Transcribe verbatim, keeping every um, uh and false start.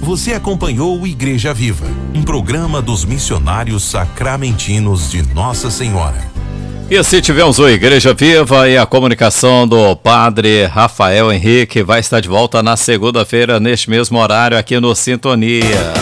Você acompanhou o Igreja Viva, um programa dos missionários sacramentinos de Nossa Senhora. E assim tivemos o Igreja Viva e a comunicação do Padre Rafael Henrique vai estar de volta na segunda-feira, neste mesmo horário, aqui no Sintonia.